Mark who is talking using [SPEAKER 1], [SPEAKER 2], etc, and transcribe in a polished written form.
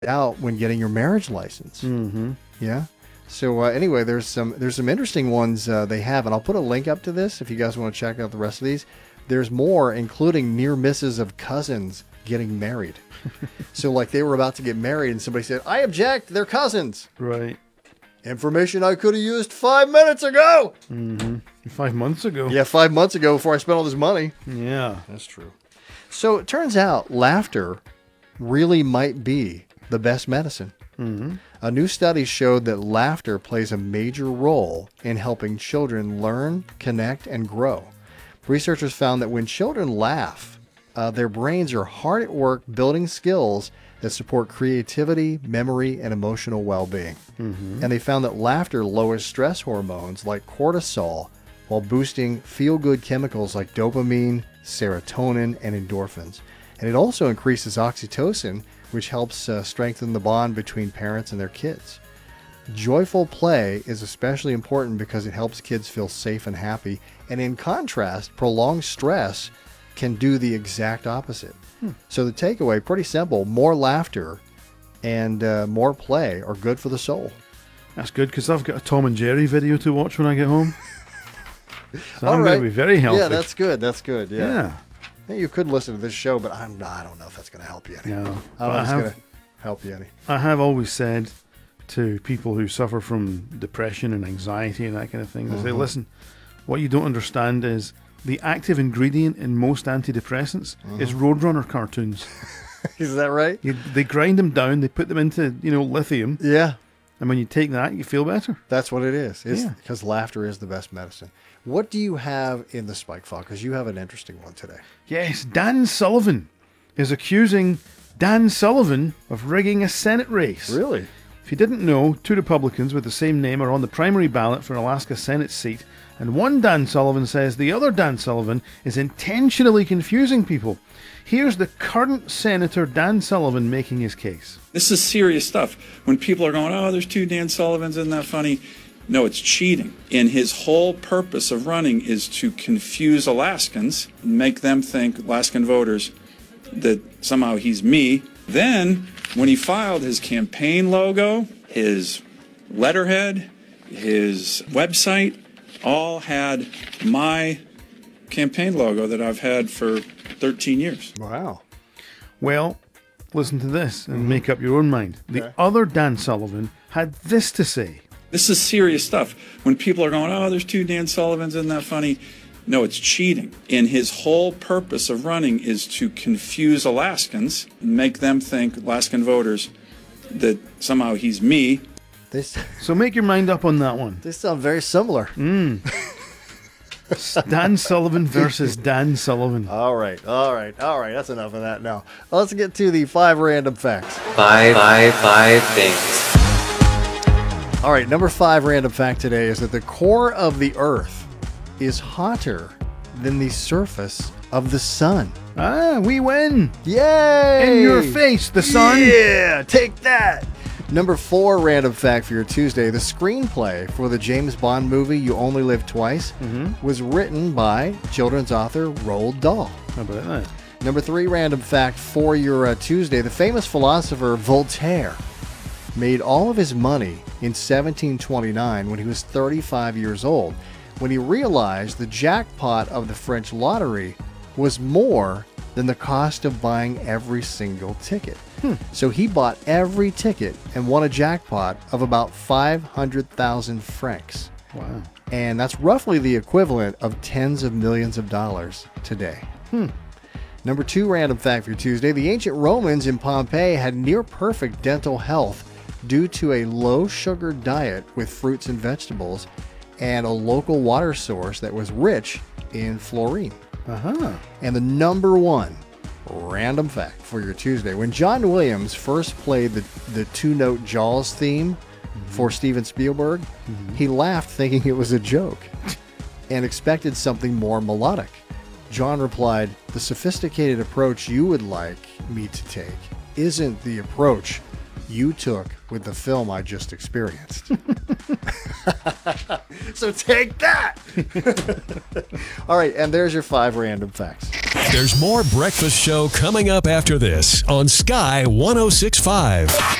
[SPEAKER 1] out when getting your marriage license.
[SPEAKER 2] Mm-hmm.
[SPEAKER 1] Yeah. So anyway, there's some interesting ones they have, and I'll put a link up to this if you guys want to check out the rest of these. There's more, including near misses of cousins getting married. So like they were about to get married, and somebody said, "I object, they're cousins."
[SPEAKER 2] Right.
[SPEAKER 1] Information I could have used 5 minutes ago.
[SPEAKER 2] Mm-hmm. 5 months ago.
[SPEAKER 1] Yeah, 5 months ago before I spent all this money.
[SPEAKER 2] Yeah.
[SPEAKER 1] That's true. So it turns out laughter really might be the best medicine.
[SPEAKER 2] Mm-hmm.
[SPEAKER 1] A new study showed that laughter plays a major role in helping children learn, connect, and grow. Researchers found that when children laugh, their brains are hard at work building skills that support creativity, memory, and emotional well-being.
[SPEAKER 2] Mm-hmm.
[SPEAKER 1] And they found that laughter lowers stress hormones like cortisol while boosting feel-good chemicals like dopamine, serotonin, and endorphins. And it also increases oxytocin, which helps strengthen the bond between parents and their kids. Joyful play is especially important because it helps kids feel safe and happy. And in contrast, prolonged stress can do the exact opposite. So the takeaway, pretty simple: more laughter and more play are good for the soul.
[SPEAKER 2] That's good, because I've got a Tom and Jerry video to watch when I get home. So I'm going to be very healthy.
[SPEAKER 1] Yeah, that's good. That's good.
[SPEAKER 2] Yeah.
[SPEAKER 1] Yeah, you could listen to this show, but I don't know if that's going to help you any.
[SPEAKER 2] No.
[SPEAKER 1] I don't know if it's going to help you any.
[SPEAKER 2] I have always said to people who suffer from depression and anxiety and that kind of thing, I say, listen, what you don't understand is the active ingredient in most antidepressants is Roadrunner cartoons.
[SPEAKER 1] Is that right?
[SPEAKER 2] They grind them down, they put them into, lithium,
[SPEAKER 1] Yeah,
[SPEAKER 2] and when you take that, you feel better.
[SPEAKER 1] that's what it is. It's
[SPEAKER 2] Yeah.
[SPEAKER 1] because laughter is the best medicine. What do you have in the spike file? Because you have an interesting one today.
[SPEAKER 2] Yes, Dan Sullivan is accusing Dan Sullivan of rigging a Senate race.
[SPEAKER 1] Really?
[SPEAKER 2] If you didn't know, 2 Republicans with the same name are on the primary ballot for Alaska Senate seat, and one Dan Sullivan says the other Dan Sullivan is intentionally confusing people. Here's the current Senator Dan Sullivan making his case.
[SPEAKER 3] This is serious stuff. When people are going, oh, there's 2 Dan Sullivans, isn't that funny? No, it's cheating. And his whole purpose of running is to confuse Alaskans, make them think, Alaskan voters, that somehow he's me. Then, when he filed his campaign logo, his letterhead, his website, all had my campaign logo that I've had for 13 years.
[SPEAKER 1] Wow.
[SPEAKER 2] Well, listen to this and make up your own mind. The
[SPEAKER 1] Okay.
[SPEAKER 2] other Dan Sullivan had this to say.
[SPEAKER 3] This is serious stuff. When people are going, oh, there's 2 Dan Sullivans, isn't that funny? No, it's cheating. And his whole purpose of running is to confuse Alaskans, make them think, Alaskan voters, that somehow he's me.
[SPEAKER 1] So
[SPEAKER 2] make your mind up on that one.
[SPEAKER 1] They sound very similar.
[SPEAKER 2] Dan Sullivan versus Dan Sullivan.
[SPEAKER 1] All right. That's enough of that now. Let's get to the 5 random facts.
[SPEAKER 4] Five things.
[SPEAKER 1] All right, number 5 random fact today is that the core of the Earth is hotter than the surface of the sun.
[SPEAKER 2] Ah, we win.
[SPEAKER 1] Yay!
[SPEAKER 2] In your face, the sun.
[SPEAKER 1] Yeah, take that. Number 4 random fact for your Tuesday. The screenplay for the James Bond movie You Only Live Twice was written by children's author Roald Dahl.
[SPEAKER 2] How about that?
[SPEAKER 1] Number 3 random fact for your Tuesday. The famous philosopher Voltaire made all of his money in 1729 when he was 35 years old, when he realized the jackpot of the French lottery was more than the cost of buying every single ticket. So he bought every ticket and won a jackpot of about 500,000 francs.
[SPEAKER 2] Wow.
[SPEAKER 1] And that's roughly the equivalent of tens of millions of dollars today. Number 2 random fact for Tuesday. The ancient Romans in Pompeii had near perfect dental health due to a low sugar diet with fruits and vegetables and a local water source that was rich in fluorine. And the number 1 random fact for your Tuesday. When John Williams first played the 2-note Jaws theme for Steven Spielberg, he laughed thinking it was a joke and expected something more melodic. John replied, "The sophisticated approach you would like me to take isn't the approach you took with the film I just experienced." So take that! All right, and there's your 5 random facts.
[SPEAKER 5] There's more Breakfast Show coming up after this on Sky 106.5.